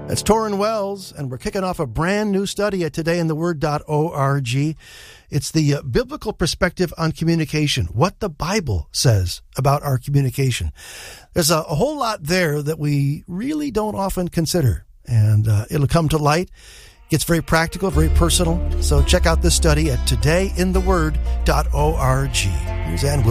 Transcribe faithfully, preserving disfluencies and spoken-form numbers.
That's Torrin Wells, and we're kicking off a brand new study at today in the word dot org. It's the uh, biblical perspective on communication, what the Bible says about our communication. There's a, a whole lot there that we really don't often consider, and uh, it'll come to light. It gets very practical, very personal. So check out this study at today in the word dot org. Here's Ann Wilson.